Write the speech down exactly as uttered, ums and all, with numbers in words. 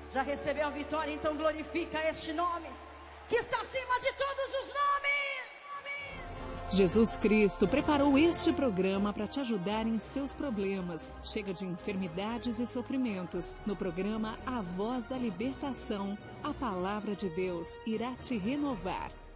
Já recebeu a vitória, então glorifica este nome, que está acima de todos os nomes. Jesus Cristo preparou este programa para te ajudar em seus problemas. Chega de enfermidades e sofrimentos. No programa A Voz da Libertação, a palavra de Deus irá te renovar.